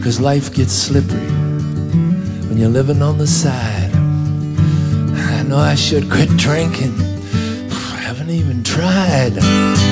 'cause life gets slippery when you're living on the side. I know I should quit drinking, I haven't even tried.